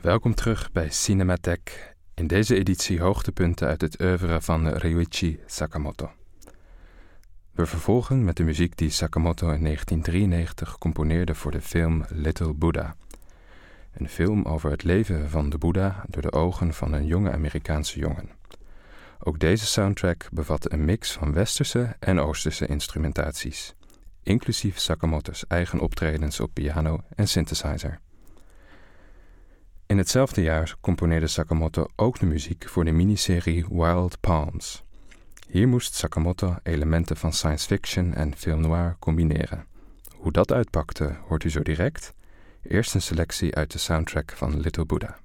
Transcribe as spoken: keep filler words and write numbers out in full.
Welkom terug bij Cinematheek. In deze editie hoogtepunten uit het oeuvre van Ryuichi Sakamoto. We vervolgen met de muziek die Sakamoto in negentien drieënnegentig componeerde voor de film Little Buddha. Een film over het leven van de Boeddha door de ogen van een jonge Amerikaanse jongen. Ook deze soundtrack bevatte een mix van westerse en oosterse instrumentaties, inclusief Sakamoto's eigen optredens op piano en synthesizer. In hetzelfde jaar componeerde Sakamoto ook de muziek voor de miniserie Wild Palms. Hier moest Sakamoto elementen van science fiction en film noir combineren. Hoe dat uitpakte hoort u zo direct. Eerst een selectie uit de soundtrack van Little Buddha.